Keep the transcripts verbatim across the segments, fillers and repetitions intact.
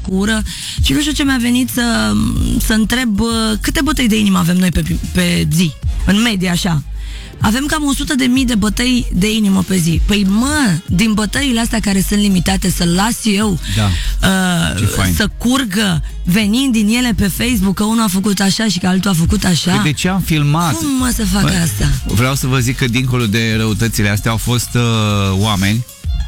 cu ură și nu știu ce mi-a venit să, să întreb câte bătăi de inimă avem noi pe, pe zi, în medie așa. Avem cam o sută de mii de bătăi de inimă pe zi. Păi mă, din bătăile astea care sunt limitate, să las eu da. uh, să curgă venind din ele pe Facebook că unul a făcut așa și că altul a făcut așa. Păi de ce am filmat? Cum mă să fac Bă, asta? Vreau să vă zic că dincolo de răutățile astea au fost uh, oameni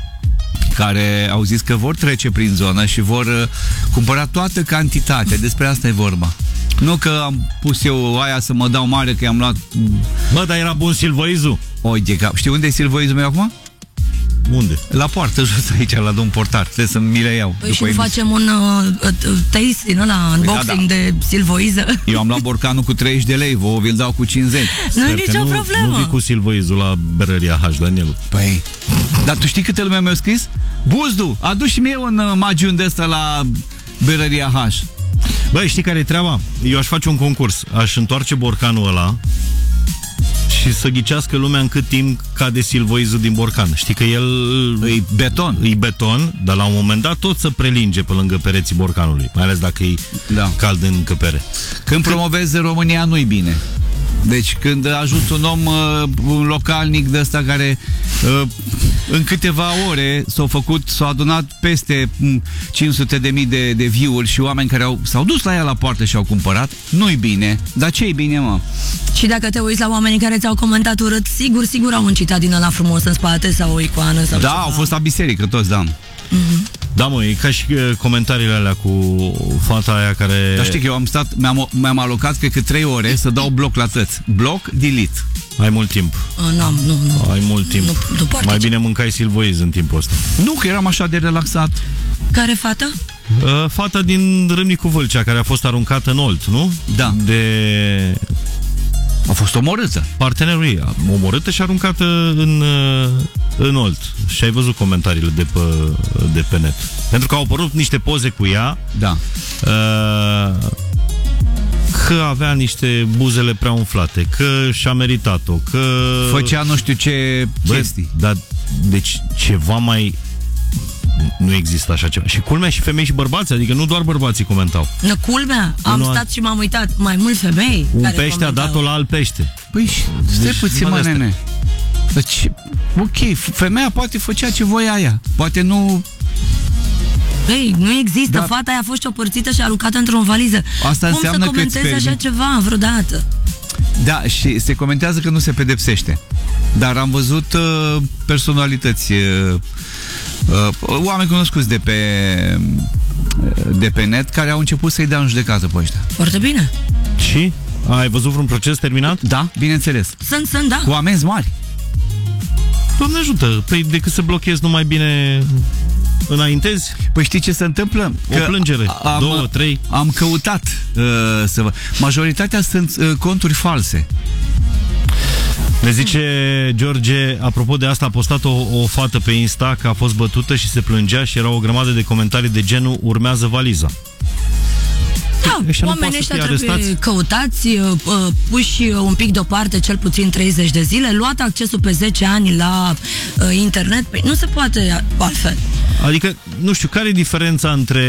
care au zis că vor trece prin zonă și vor uh, cumpăra toată cantitatea. Despre asta e vorba. Nu că am pus eu aia să mă dau mare că i-am luat... Bă, dar era bun silvoizul. Oi de cap. Știi unde e silvoizul meu acum? Unde? La poartă, jos aici, la domn portar. Trebuie să mi le iau. Păi și nu facem un uh, taste din ăla, unboxing da, da. de silvoiză. Eu am luat borcanul cu treizeci de lei, vă vi-l dau cu cincizeci. Nu e nicio problemă. Nu vii cu silvoizul la berăria H, Daniel. Păi, dar tu știi câte lumea mi-a scris? Buzdu, adu-și mie un uh, magiun de ăsta la berăria H. Băi, știi care e treaba? Eu aș face un concurs. Aș întoarce borcanul ăla și să ghicească lumea în cât timp cade silvoizul din borcan. Știi că el... E beton. E beton, dar la un moment dat tot să prelinge pe lângă pereții borcanului. Mai ales dacă e da. cald în încăpere. Când promovezi România nu-i bine. Deci când ajuți un om, un localnic de ăsta care în câteva ore s-au făcut, s-au adunat peste cinci sute de mii de, de view-uri și oameni care au, s-au dus la ea la poartă și au cumpărat, nu-i bine. Dar ce-i bine, mă? Și dacă te uiți la oamenii care ți-au comentat urât, sigur, sigur au un citat din ăla frumos în spate sau o icoană sau Da, ceva. au fost la biserică toți, da. Mm-hmm. Da, mă, e ca și comentariile alea cu fata aia care... Dar știi că eu am stat, mi-am, mi-am alocat cred că trei ore să dau bloc la tăți. Bloc, delete. Ai mult timp. Uh, n-am, nu, nu. Ai mult timp. Nu, nu Mai bine mâncai silvoiz în timpul ăsta. Nu, că eram așa de relaxat. Care fată? Uh, fata din Râmnicu Vâlcea, care a fost aruncată în Olt, nu? Da. De... A fost omorâtă. Partenerul ei, omorâtă și aruncată în, în Olt. Și ai văzut comentariile de pe, de pe net. Pentru că au apărut niște poze cu ea. Da. Uh, că avea niște buzele prea umflate, că și-a meritat-o, că... Făcea nu știu ce chestii. Bă, dar deci ceva mai... Nu există așa ceva. Și culmea și femei și bărbați, adică nu doar bărbații comentau. Nu, culmea, am nu stat a... și m-am uitat. Mai mult femei. Un care pește comentau. a dat-o la alt pește. Păi stai deci, puțin, mă, nene. Deci, ok, femeia poate făcea ce voia aia. Poate nu... Ei, nu există. Da. Fata aia a fost ciopărțită și aruncată într-o valiză. Asta Cum înseamnă să că comentezi așa ceva vreodată? Da, și se comentează că nu se pedepsește. Dar am văzut uh, personalități, uh, uh, oameni cunoscuți de pe, de pe net, care au început să-i dea în judecată pe ăștia. Foarte bine. Și? Ai văzut vreun proces terminat? Da, bineînțeles. Sunt, sunt, da. Cu amenzi mari. Doamne ajută, păi decât să blochezi numai bine înaintezi? Păi știi ce se întâmplă? O plângere, am, două, trei. Am căutat uh, să vă... Majoritatea sunt uh, conturi false. Ne zice George, apropo de asta, a postat o, o fată pe Insta că a fost bătută și se plângea și era o grămadă de comentarii de genul urmează valiza. Da, Ăștia oamenii ăștia trebuie arestați. căutați, uh, puși un pic deoparte cel puțin treizeci de zile, luat accesul pe zece ani la uh, internet, păi nu se poate altfel. Adică, nu știu, care e diferența între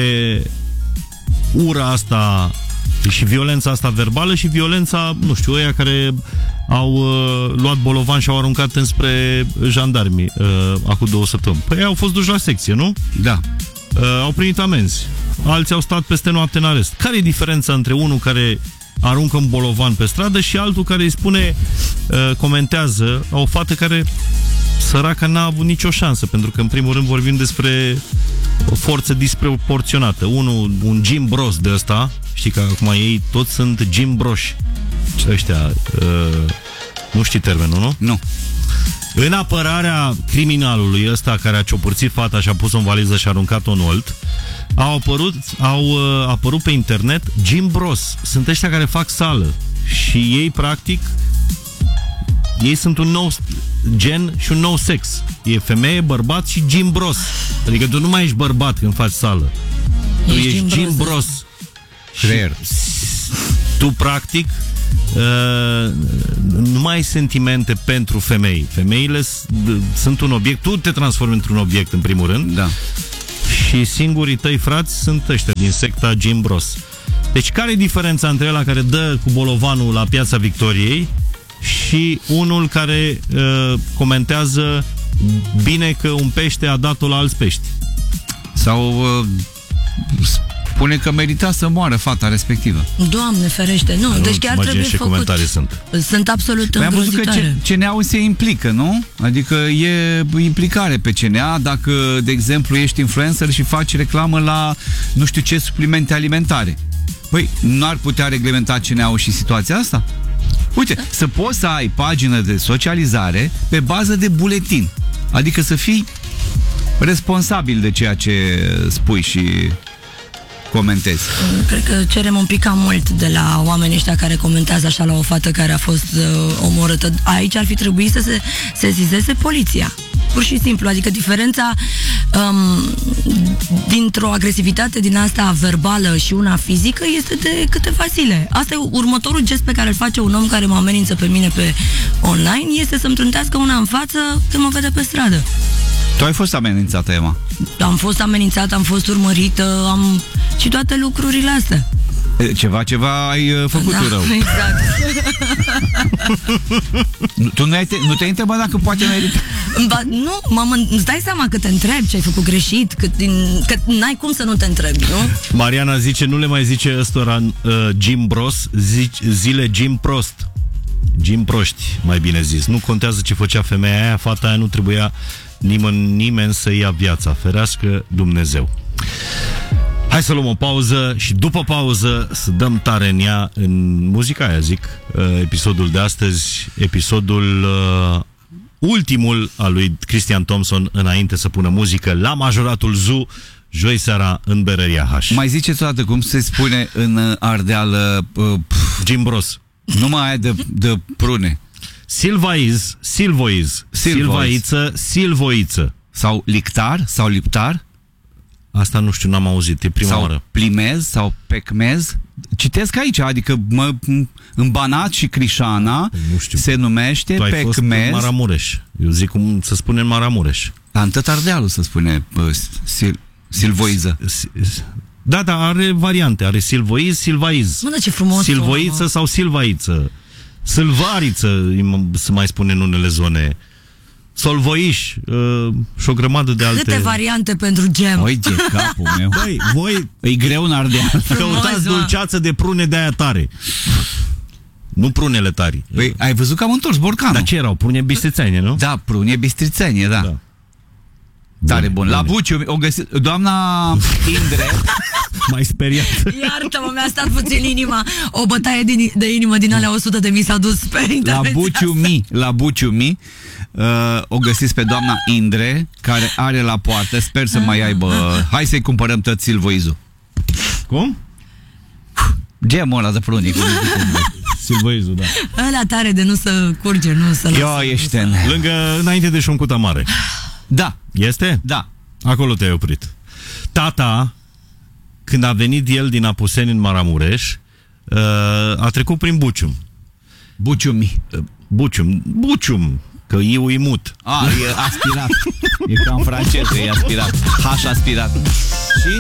ura asta și violența asta verbală și violența, nu știu, ăia care au uh, luat bolovan și au aruncat înspre jandarmi uh, acum două săptămâni. Păi ei au fost duși la secție, nu? Da. Uh, au primit amenzi. Alții au stat peste noapte în arest. Care e diferența între unul care aruncă un bolovan pe stradă și altul care îi spune, uh, comentează, o fată care săraca n-a avut nicio șansă, pentru că în primul rând vorbim despre o forță disproporționată. Unul, un Jim Bros de ăsta, știi că acum ei toți sunt Jim Broși. Ăștia, uh, nu știi termenul, nu? Nu. În apărarea criminalului ăsta care a ciopărțit fata și a pus-o în valiză și a aruncat-o în Olt, au apărut, au uh, apărut pe internet Jim Bros. Sunt ăștia care fac sală și ei practic ei sunt un nou gen și un nou sex. E femeie, bărbat și Jim Bros. Adică tu nu mai ești bărbat când faci sală. Tu ești, ești Jim, Jim Bros. Bros. Creier. Tu practic Uh, nu mai ai sentimente pentru femei. Femeile sunt un obiect, tu te transformi într-un obiect în primul rând. Da. Și și singurii tăi frați sunt ăștia din secta Jim Bros. Deci care e diferența între ăla care dă cu bolovanul la Piața Victoriei și unul care uh, comentează bine că un pește a dat-o la alți pești? Sau uh, spune că merita să moară fata respectivă. Doamne ferește, nu, nu deci chiar trebuie ce făcut. comentarii sunt. Sunt absolut Păi am văzut că îngrozitoare. C N A-ul se implică, nu? Adică e implicare pe C N A dacă, de exemplu, ești influencer și faci reclamă la nu știu ce suplimente alimentare. Păi, nu ar putea reglementa C N A-ul și situația asta? Uite, să poți să ai pagină de socializare pe bază de buletin. Adică să fii responsabil de ceea ce spui și comentezi. Cred că cerem un pic cam mult de la oamenii ăștia care comentează așa la o fată care a fost uh, omorâtă. Aici ar fi trebuit să se sesizeze poliția. Pur și simplu, adică diferența um, dintr-o agresivitate din asta verbală și una fizică este de câteva zile. Asta e următorul gest pe care îl face un om care mă amenință pe mine pe online, este să-mi trântească una în față când mă vede pe stradă. Tu ai fost amenințată, Emma? Am fost amenințată, am fost urmărită, am... și toate lucrurile astea. Ceva, ceva ai făcut da, tu rău. Exact. Tu nu, ai te, nu te-ai întrebat dacă poate merita? Ba, nu, mă, îți dai seama că te întrebi ce ai făcut greșit, că, că n-ai cum să nu te întrebi, nu? Mariana zice, nu le mai zice ăstora uh, Jim Bros, zici, zile Jim Prost. Jim Proști, mai bine zis. Nu contează ce făcea femeia aia, fata aia nu trebuia nimeni, nimeni să ia viața. Ferească Dumnezeu. Hai să luăm o pauză și după pauză să dăm tare în ea, în muzica aia, zic, episodul de astăzi, episodul uh, ultimul al lui Christian Thompson înainte să pună muzică la majoratul Zoo, joi seara în Berăria H. Mai ziceți o dată cum se spune în Ardeal uh, Jim Bros. Numai aia de, de prune. Silvaiz, Silvoiz, Silvaiță, Silvoiță. Sau lictar, sau liptar. Asta nu știu, n-am auzit, e prima sau oară. Plimez, sau pecmez. Citesc aici, adică mă, în Banat și Crișana nu știu. Se numește tu ai pecmez. Fost în Maramureș. Eu zic cum să spune în Maramureș. În tot Ardealul se spune uh, sil, Silvoiză. Da, da, are variante. Are Silvoiz, Silvaiz. Mă, da, ce frumos. Silvoiță sau Silvaiță. Sâlvariță, se mai spune în unele zone. Solvoiș uh, și o grămadă de alte... Câte variante pentru gem. Oi, de capul meu. Băi, voi... E greu în Ardeal. Căutați dulceață de prune de aia tare. Nu prunele tari. Păi, ai văzut că am întors borcanul. Dar ce erau? Prune bistrițene, nu? Da, prune bistrițenie, da. da. Tare bun. La Buciu, o găsit... Doamna Indre... Mai speriat. Iartă-mă, mi-a stat puțin inima. O bătaie din, de inimă din alea o sută de mii s-a dus pe La Buciu Mi, la Buciu Mi, uh, o găsiți pe doamna Indre, care are la poartă, sper să mai aibă... Hai să-i cumpărăm tot Silvoizul. Cum? Gemul ăla de prunii. Silvoizul, da. Ăla tare de nu să curge, nu să lăsă. Eu ești în... Lângă, înainte de Șoncuta Mare. Da. Este? Da. Acolo te-ai oprit. Tata, când a venit el din Apuseni în Maramureș, a trecut prin Bucium. Buciumi. Bucium. Bucium. Că eu e mut. A, e aspirat. E ca în franceză, e aspirat. H aspirat. Și?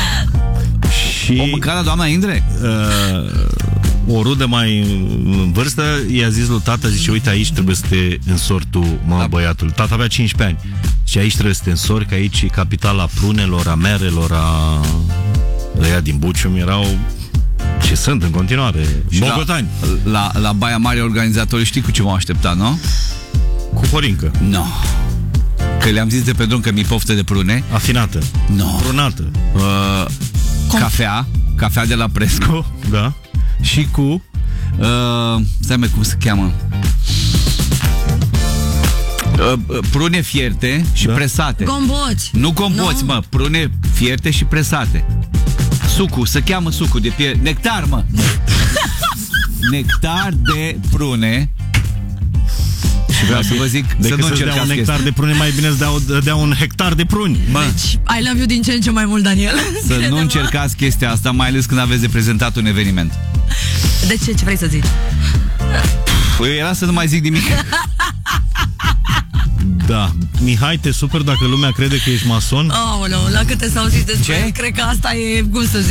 Și... O mâncat la doamna Indre? Uh, o rudă mai în vârstă i-a zis lui tata, zice, uite, aici trebuie să te însori tu, mă, da. Băiatul. Tata avea cincisprezece ani. Și aici trebuie să te însori, că aici e capitala prunelor, a merelor, a... Ăia din Bucium erau... Ce sunt în continuare? Bogotani. La, la, la Baia Mare organizatorii știi cu ce m-au așteptat, nu? Cu horincă. Nu. No. Că le-am zis de pe drum că mi-i poftă de prune. Afinată. Nu. No. Prunată. Uh, cafea. Cafea de la Presco. Da. Și cu uh, stai-mă, cum se cheamă? Uh, prune fierte și da. presate. Gomboți. Nu gomboți, no. mă. Prune fierte și presate. Sucu, se cheamă sucu de piele. Nectar, mă. Nectar de prune. Și vreau să vă zic de să nu încercați un nectar de prune, mai bine să dea, dea un hectar de pruni. Mă. Deci, I love you din ce în ce mai mult, Daniel. Să nu încercați chestia asta, mai ales când aveți de prezentat un eveniment. De ce? Ce vrei să zici? Păi era să nu mai zic nimic. Da. Mihai, te super dacă lumea crede că ești mason? Aoleu, la câte s-au zis despre Ce? el, cred că asta e, cum să zic,